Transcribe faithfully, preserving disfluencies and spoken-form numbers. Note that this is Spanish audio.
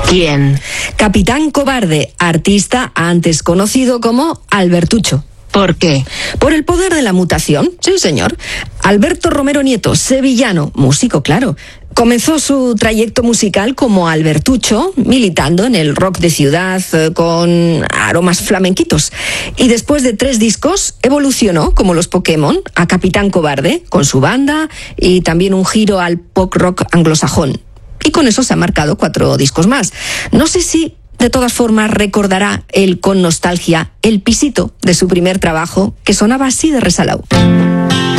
¿Quién? Capitán Cobarde, artista antes conocido como Albertucho. ¿Por qué? Por el poder de la mutación, sí señor. Alberto Romero Nieto, sevillano, músico claro, comenzó su trayecto musical como Albertucho, militando en el rock de ciudad eh, con aromas flamenquitos. Y después de tres discos, evolucionó, como los Pokémon, a Capitán Cobarde, con su banda y también un giro al pop rock anglosajón. Y con eso se han marcado cuatro discos más. No sé si de todas formas recordará él con nostalgia el pisito de su primer trabajo, que sonaba así de resalado.